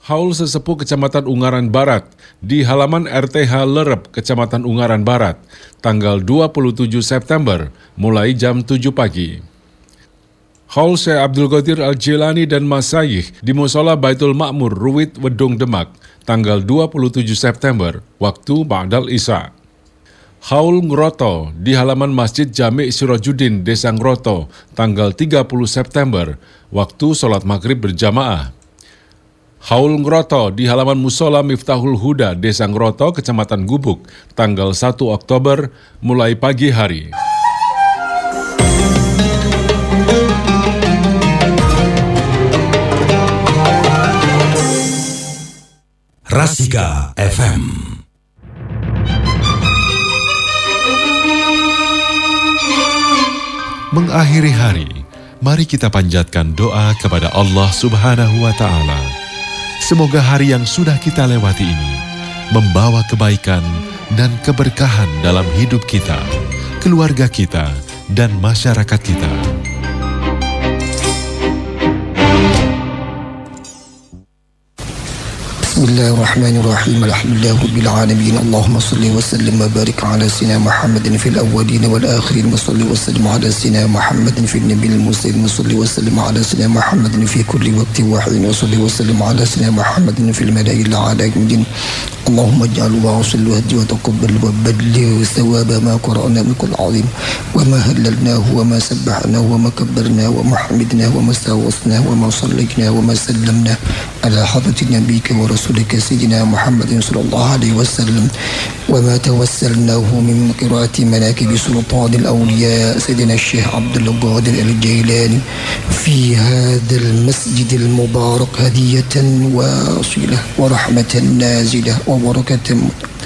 Haul sesepuh Kecamatan Ungaran Barat di halaman RTH Lerep, Kecamatan Ungaran Barat, tanggal 27 September, mulai jam 7 pagi. Haul Syekh Abdul Qadir Al-Jilani dan Masyayikh di Musola Baitul Ma'mur, Ruwit, Wedung, Demak, tanggal 27 September, waktu Ba'dal Isya. Haul Ngroto di halaman Masjid Jami' Sirajuddin, Desa Ngroto, tanggal 30 September, waktu sholat maghrib berjamaah. Haul Ngroto di halaman Musola Miftahul Huda, Desa Ngroto, Kecamatan Gubuk, tanggal 1 Oktober, mulai pagi hari. Rasika FM. Mengakhiri hari, mari kita panjatkan doa kepada Allah Subhanahu wa Ta'ala. Semoga hari yang sudah kita lewati ini membawa kebaikan dan keberkahan dalam hidup kita, keluarga kita, dan masyarakat kita. Bismillahirrahmanirrahim. Alhamdulillah rabbil alamin. Allahumma salli wa sallim wa barik ala sayyidina Muhammadin fil awwalin wal akhirin wa salli wa sallim ala sayyidina Muhammadin fil nabiyil mursalin wa salli wa sallim ala sayyidina Muhammadin fi kulli waqtin wa hin wa salli wa sallim ala sayyidina Muhammadin fil mala'il a'la min. اللهم اجعل وصل وهدي وتقبل وبلغ ثواب ما قرأنا من كل عظيم وما هللناه وما سبحناه وما كبرناه وما حمدناه وما استغفرناه وما صليناه وما سلمناه على حضرة نبيك ورسولك سيدنا محمد صلى الله عليه وسلم وما توسلناه من قراءة مناكب سلطان الأولياء سيدنا الشيخ عبد القادر الجيلاني في هذا المسجد المبارك هدية واصلة ورحمة نازلة وبركة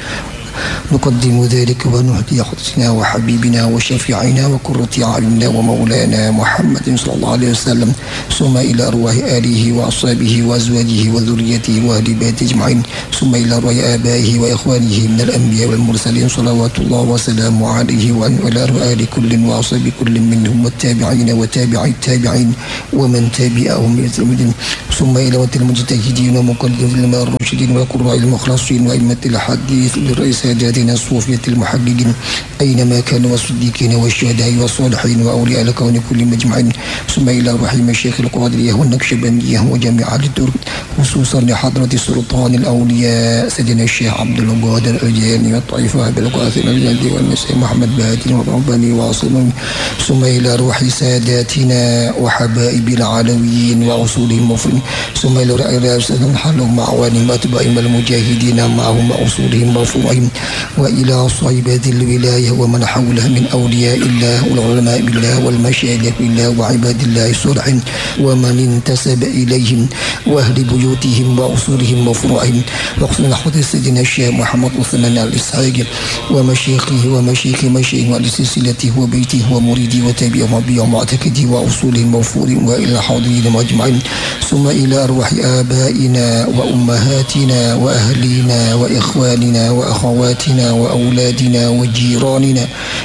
نقدم ذلك ونهدي حضرتنا وحبيبنا وشفيعنا وقرة أعيننا ومولانا محمد صلى الله عليه وسلم ثم إلى أرواح آله وأصحابه وأزواجه وذريته وأهل بيته أجمعين ثم إلى أرواح آبائه وإخوانه من الأنبياء والمرسلين صلوات الله وسلامه عليه وإلى أرواح آل كل وأصحاب كل منهم والتابعين وتابعي التابعين ومن تابعهم بإحسان ثم إلى المجتهدين ومقلدين الراشدين وقراء المخلصين وأئمة الحديث للرئيس ساداتنا الصوفية المحققين أينما كانوا والصديقين والشهداء والصالحين وأولياء الكون كل مجمعين ثم إلى روح المشايخ القادرية والنكشبندية وجميع الترك خصوصا لحضرة سلطان الأولياء سيدنا الشيخ عبد القادر الجيلاني والطائفة بالقاسم الجندي والمسيح محمد بهادي والرباني واصل ثم إلى روح ساداتنا وحبائب العلويين وأصولهم وفرهم ثم إلى رئيس حلهم مع أعوانهم وأتباعهم المجاهدين معهم وأصولهم وفروعهم وإلى صعيبات الولاية ومن حولها من أولياء الله والعلماء بالله والمشايخ بالله وعباد الله الصالحين ومن انتسب إليهم وأهل بيوتهم وأصولهم وفروعهم وخصوصا حضرة سيدنا الشيخ محمد عثمان الإسحاقي ومشايخه ومشايخ مشايخه ولسلسلته وبيته ومريده وتابعه وبيع معتقده وأصولهم وفروعهم وإلى حاضرين أجمعين ثم إلى أرواح آبائنا وأمهاتنا وأهلنا وإخواننا وأخواتنا وأولادنا وجيراننا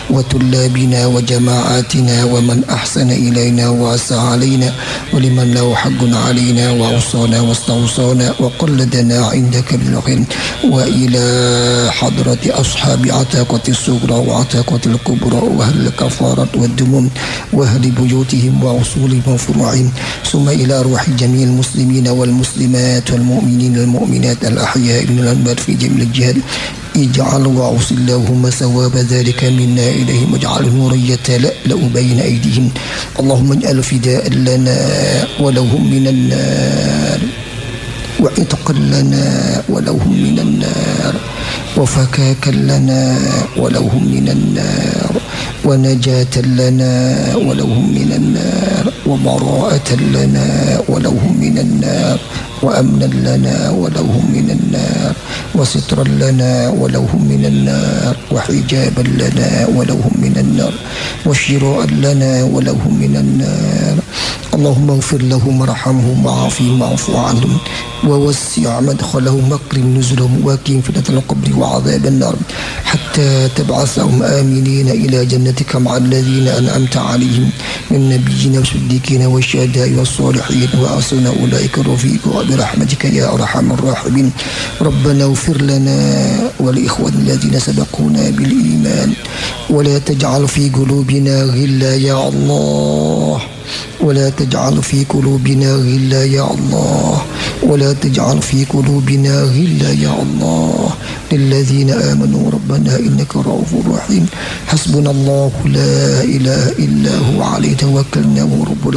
وطلابنا وجماعاتنا ومن أحسن إلينا وأسى علينا ولمن له حق علينا وأوصانا واستوصانا وقلدنا عندك بالخير وإلى حضرة أصحاب عتاقة الصغرى وعتاقة الكبرى وأهل الكفارة والدموم وأهل بيوتهم وأصولهم وفروعهم ثم إلى أرواح جميع المسلمين والمسلمات والمؤمنين والمؤمنات الأحياء من الأموات في جميع الجهات اجعل وأوصل اللهم ثواب ذلك منا إليهم واجعل نورا يتلألأ بين أيديهم اللهم اجعل فداء لنا ولهم من النار وعتقا لنا ولهم من النار وفكاكا لنا ولهم من النار ونجاة لنا ولهم من النار وبراءة لنا ولهم من النار وأمنا لنا ولهم من النار وسترا لنا ولهم من النار وحجابا لنا ولهم من النار وشراء لنا ولهم من النار اللهم اغفر لهم وارحمهم وعافهم واعف عنهم ووسع مدخلهم واكرم نزلهم وقهم فتنة القبر وعذاب النار حتى تبعثهم آمنين إلى جنتك مع الذين أنعمت عليهم من النبيين والصديقين والشهداء والصالحين وحسن أولئك رفيقا برحمتك يا أرحم الراحمين. ربنا اغفر لنا ولإخواننا الذين سبقونا بالإيمان ولا تجعل في قلوبنا غلا يا الله ولا تجعل في قلوبنا غلا يا الله ولا تجعل في قلوبنا غلا يا الله للذين آمنوا ربنا إنك رؤوف رحيم. حسبنا الله لا إله إلا هو عليه توكلنا ورب